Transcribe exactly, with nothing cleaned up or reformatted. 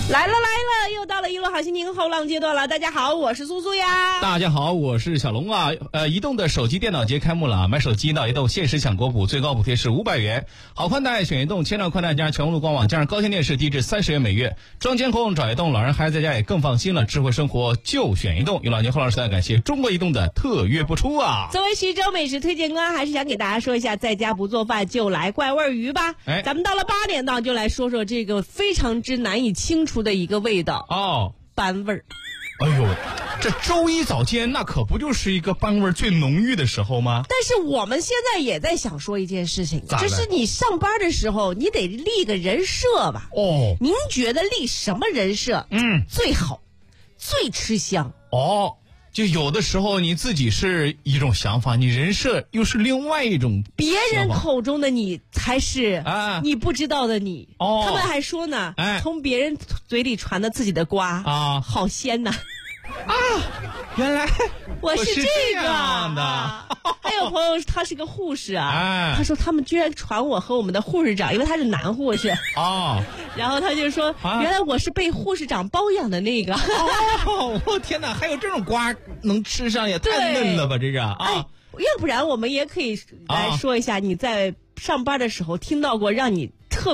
来了来了，又到了一路好心情后浪阶段了。大家好，我是苏苏呀。 大家好，我是小龙啊。呃，移动的手机电脑节开幕了啊！买手机到移动限时抢国补，最高补贴是五百元。好宽带选移动，千兆宽带加上全屋路官网，加上高清电视，低至三十元每月。装监控找移动，老人孩子在家也更放心了。智慧生活就选移动。有老年后浪时代，感谢中国移动的特约播出啊！ 作为徐州美食推荐官，还是想给大家说一下，在家不做饭就来怪味鱼吧。 哎， 咱们到了八点档，就来说说这个非常之难以清除的一个味道哦， 斑味儿。 哎呦，这周一早间那可不就是一个斑味最浓郁的时候吗？ 但是我们现在也在想说一件事情， 咋了？ 就是你上班的时候，你得立个人设吧。 哦， 您觉得立什么人设嗯最好，最吃香？ 哦。就有的时候你自己是一种想法，你人设又是另外一种， 别人口中的你才是啊你不知道的你。 哦， 他们还说呢， 哎， 从别人嘴里传的自己的瓜啊， 好鲜呐！ 啊，原来我是这个样的。 啊、还有朋友他是个护士啊， 哎， 他说他们居然传我和我们的护士长，因为他是男护士哦， 然后他就说、啊、原来我是被护士长包养的那个。 哦，我天哪，还有这种瓜能吃上，也太嫩了吧这个啊！ 哎，要不然我们也可以来说一下，你在上班的时候听到过让你